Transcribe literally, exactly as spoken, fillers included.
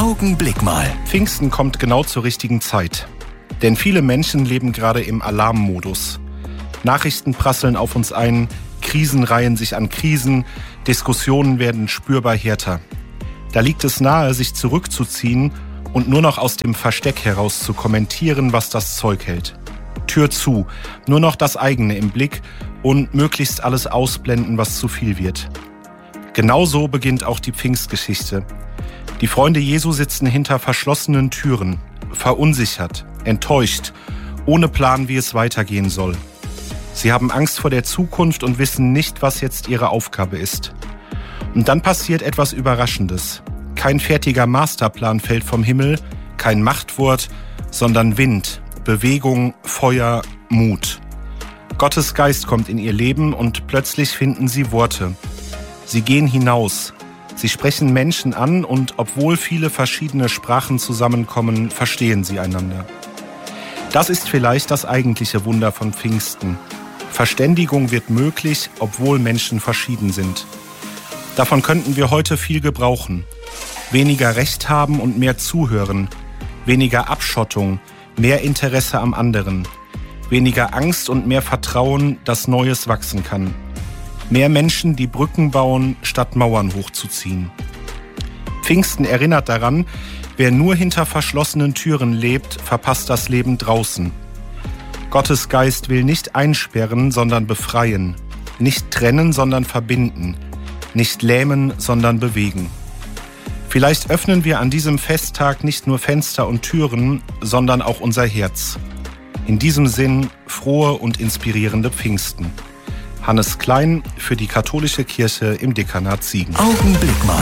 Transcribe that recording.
Augenblick mal. Pfingsten kommt genau zur richtigen Zeit. Denn viele Menschen leben gerade im Alarmmodus. Nachrichten prasseln auf uns ein, Krisen reihen sich an Krisen, Diskussionen werden spürbar härter. Da liegt es nahe, sich zurückzuziehen und nur noch aus dem Versteck heraus zu kommentieren, was das Zeug hält. Tür zu, nur noch das eigene im Blick und möglichst alles ausblenden, was zu viel wird. Genauso beginnt auch die Pfingstgeschichte. Die Freunde Jesu sitzen hinter verschlossenen Türen, verunsichert, enttäuscht, ohne Plan, wie es weitergehen soll. Sie haben Angst vor der Zukunft und wissen nicht, was jetzt ihre Aufgabe ist. Und dann passiert etwas Überraschendes. Kein fertiger Masterplan fällt vom Himmel, kein Machtwort, sondern Wind, Bewegung, Feuer, Mut. Gottes Geist kommt in ihr Leben und plötzlich finden sie Worte. Sie gehen hinaus. Sie sprechen Menschen an und obwohl viele verschiedene Sprachen zusammenkommen, verstehen sie einander. Das ist vielleicht das eigentliche Wunder von Pfingsten. Verständigung wird möglich, obwohl Menschen verschieden sind. Davon könnten wir heute viel gebrauchen. Weniger Recht haben und mehr zuhören. Weniger Abschottung, mehr Interesse am anderen. Weniger Angst und mehr Vertrauen, dass Neues wachsen kann. Mehr Menschen, die Brücken bauen, statt Mauern hochzuziehen. Pfingsten erinnert daran, wer nur hinter verschlossenen Türen lebt, verpasst das Leben draußen. Gottes Geist will nicht einsperren, sondern befreien. Nicht trennen, sondern verbinden. Nicht lähmen, sondern bewegen. Vielleicht öffnen wir an diesem Festtag nicht nur Fenster und Türen, sondern auch unser Herz. In diesem Sinn frohe und inspirierende Pfingsten. Hannes Klein für die Katholische Kirche im Dekanat Siegen. Augenblick mal.